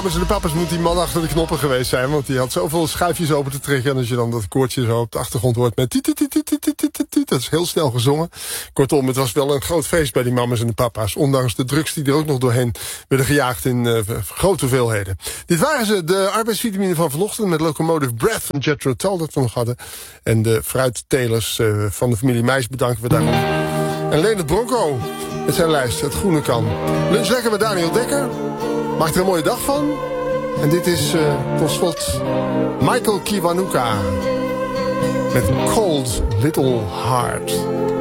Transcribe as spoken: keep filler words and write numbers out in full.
En de papa's moet die man achter de knoppen geweest zijn, want die had zoveel schuifjes open te trekken. En als je dan dat koortje zo op de achtergrond hoort met tiet, tiet, tiet, tiet, tiet, tiet, tiet, dat is heel snel gezongen. Kortom, het was wel een groot feest bij die mama's en de papa's. Ondanks de drugs die er ook nog doorheen werden gejaagd in uh, grote hoeveelheden. Dit waren ze, de arbeidsvitamine van vanochtend met Locomotive Breath van Jethro Tull dat we nog hadden. En de fruittelers uh, van de familie Meijs bedanken we daarom. En Leonard Bronco met zijn lijst, Het Groene Kan. Lunch lekker met Daniel Dekker. Maak er een mooie dag van. En dit is uh, tot slot Michael Kiwanuka met Cold Little Heart.